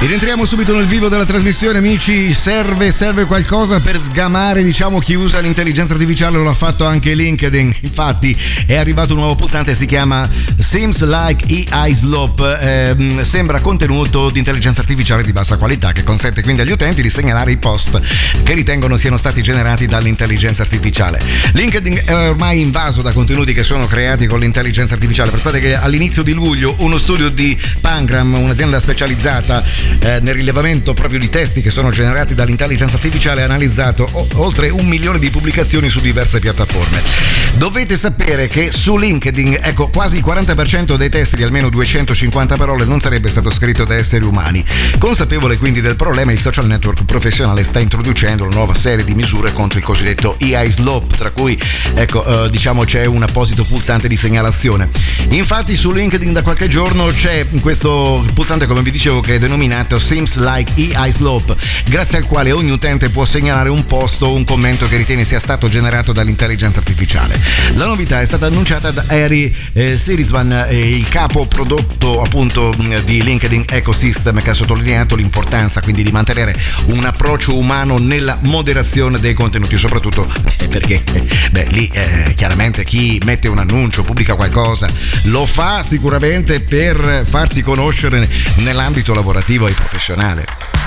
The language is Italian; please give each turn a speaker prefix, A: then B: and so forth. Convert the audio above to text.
A: E rientriamo subito nel vivo della trasmissione, amici. Serve qualcosa per sgamare, diciamo, chi usa l'intelligenza artificiale. Lo ha fatto anche LinkedIn. Infatti è arrivato un nuovo pulsante, si chiama Seems Like AI Slope. Sembra contenuto di intelligenza artificiale di bassa qualità, che consente quindi agli utenti di segnalare i post che ritengono siano stati generati dall'intelligenza artificiale. LinkedIn è ormai invaso da contenuti che sono creati con l'intelligenza artificiale. Pensate che all'inizio di luglio uno studio di Pangram, un'azienda specializzata nel rilevamento proprio di testi che sono generati dall'intelligenza artificiale, ha analizzato oltre 1 milione di pubblicazioni su diverse piattaforme. Dovete sapere che su LinkedIn, ecco, quasi il 40% dei testi di almeno 250 parole non sarebbe stato scritto da esseri umani. Consapevole quindi del problema, il social network professionale sta introducendo una nuova serie di misure contro il cosiddetto AI slope, tra cui diciamo c'è un apposito pulsante di segnalazione. Infatti su LinkedIn da qualche giorno c'è questo pulsante, come vi dicevo, che è denominato Seems Like AI Slope, grazie al quale ogni utente può segnalare un post o un commento che ritiene sia stato generato dall'intelligenza artificiale. La novità è stata annunciata da Harry Sirisvan, il capo prodotto appunto di LinkedIn Ecosystem, che ha sottolineato l'importanza quindi di mantenere un approccio umano nella moderazione dei contenuti, soprattutto perché lì chiaramente chi mette un annuncio, pubblica qualcosa, lo fa sicuramente per farsi conoscere nell'ambito lavorativo e professionale.